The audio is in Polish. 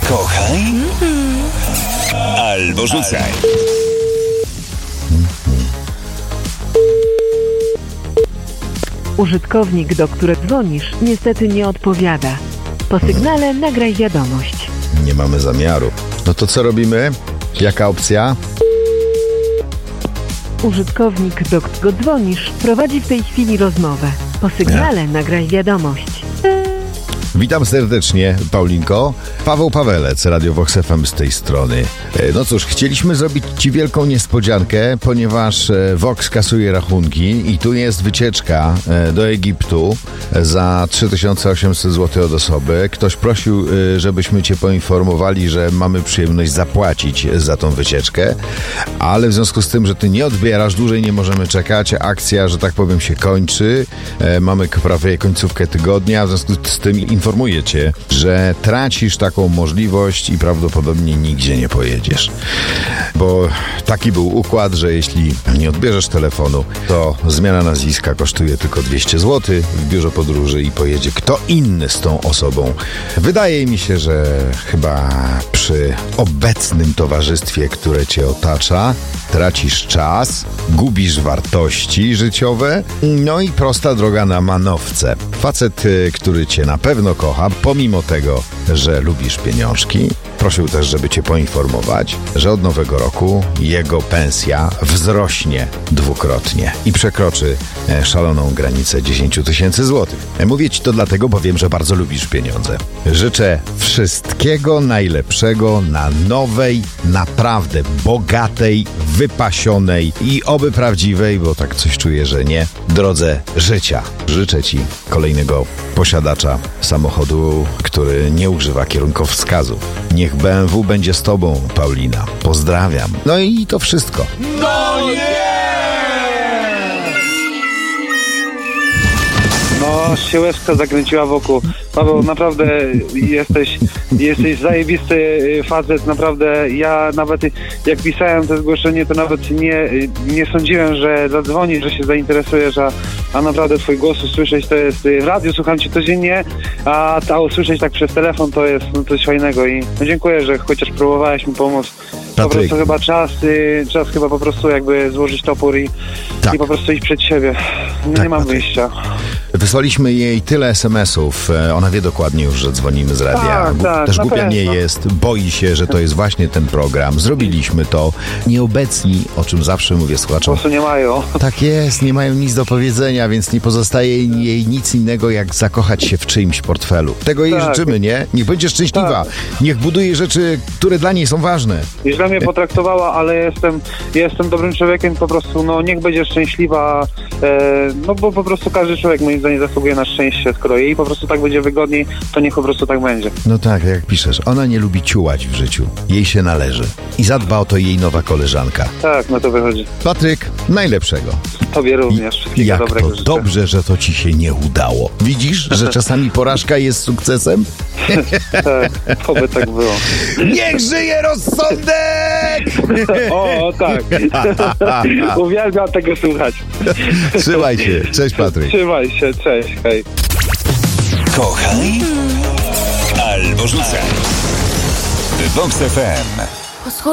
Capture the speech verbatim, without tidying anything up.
Kochaj albo rzucaj. Użytkownik, do którego dzwonisz, niestety nie odpowiada. Po sygnale nagraj wiadomość. Nie mamy zamiaru. No to co robimy? Jaka opcja? Użytkownik, do którego dzwonisz, prowadzi w tej chwili rozmowę. Po sygnale nagraj wiadomość. Witam serdecznie, Paulinko. Paweł Pawelec, Radio Vox F M z tej strony. No cóż, chcieliśmy zrobić Ci wielką niespodziankę, ponieważ Vox kasuje rachunki i tu jest wycieczka do Egiptu za trzy tysiące osiemset złotych od osoby. Ktoś prosił, żebyśmy Cię poinformowali, że mamy przyjemność zapłacić za tą wycieczkę, ale w związku z tym, że Ty nie odbierasz, dłużej nie możemy czekać. Akcja, że tak powiem, się kończy. Mamy prawie końcówkę tygodnia, w związku z tym informuję Cię, że tracisz taką możliwość i prawdopodobnie nigdzie nie pojedziesz. Bo taki był układ, że jeśli nie odbierzesz telefonu, to zmiana nazwiska kosztuje tylko dwieście złotych w biurze podróży i pojedzie kto inny z tą osobą. Wydaje mi się, że chyba przy obecnym towarzystwie, które Cię otacza, tracisz czas, gubisz wartości życiowe, no i prosta droga na manowce. Facet, który Cię na pewno kocha, pomimo tego, że lubisz pieniążki, prosił też, żeby Cię poinformować, że od nowego roku jego pensja wzrośnie dwukrotnie i przekroczy szaloną granicę dziesięć tysięcy złotych. Mówię Ci to dlatego, bo wiem, że bardzo lubisz pieniądze. Życzę wszystkiego najlepszego na nowej, naprawdę bogatej, wypasionej i oby prawdziwej, bo tak coś czuję, że nie, drodze życia. Życzę Ci kolejnego posiadacza samochodu, który nie używa kierunkowskazów. Niech B M W będzie z Tobą, Paulina. Pozdrawiam. No i to wszystko. No nie! No, się łezka zakręciła wokół. Paweł, naprawdę jesteś, jesteś zajebisty facet, naprawdę. Ja nawet jak pisałem to zgłoszenie, to nawet nie, nie sądziłem, że zadzwoni, że się zainteresujesz, a, a naprawdę twój głos usłyszeć to jest, w radiu słucham cię codziennie, a, a usłyszeć tak przez telefon to jest no, coś fajnego i no, dziękuję, że chociaż próbowałeś mi pomóc. Po Patryk. prostu chyba czas, y, czas chyba po prostu jakby złożyć topór i, Tak. i po prostu iść przed siebie. No, Tak, nie mam Patryk. wyjścia. Wysłaliśmy jej tyle es em esów. Ona wie dokładnie już, że dzwonimy z radia. Tak, Gu- tak, Też na głupia nie pewno. jest. Boi się, że to jest właśnie ten program. Zrobiliśmy to. Nieobecni, o czym zawsze mówię Po słuchaczom. prostu nie mają. Tak jest, nie mają nic do powiedzenia, więc nie pozostaje jej nic innego, jak zakochać się w czyimś portfelu. Tego jej Tak. życzymy, nie? Niech będzie szczęśliwa. Tak. Niech buduje rzeczy, które dla niej są ważne. Źle mnie potraktowała, ale jestem, jestem dobrym człowiekiem, po prostu no niech będzie szczęśliwa, e, no bo po prostu każdy człowiek moim zdaniem zasługuje na szczęście, skoro jej po prostu tak będzie wygodniej, to niech po prostu tak będzie. No tak, jak piszesz, ona nie lubi ciułać w życiu. Jej się należy. I zadba o to jej nowa koleżanka. Tak, no to wychodzi. Patryk, najlepszego. Tobie również. Wszystkiego Jak dobrego to życzę. dobrze, że to ci się nie udało. Widzisz, że czasami porażka jest sukcesem? Tak, oby tak było. Niech żyje rozsądek! O, tak. Uwielbiam tego słuchać. Trzymaj się. Cześć, Patryk. Trzymaj się, cześć, hej. Kochaj albo rzucaj. Vox F M.